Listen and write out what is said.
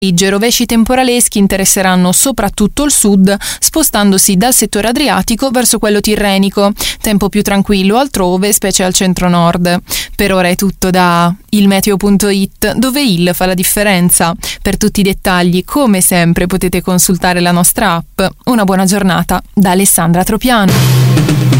I rovesci temporaleschi interesseranno soprattutto il sud, spostandosi dal settore adriatico verso quello tirrenico. Tempo più tranquillo altrove, specie al centro-nord. Per ora è tutto da ilmeteo.it, dove il fa la differenza. Per tutti i dettagli, come sempre, potete consultare la nostra app. Una buona giornata da Alessandra Tropiano.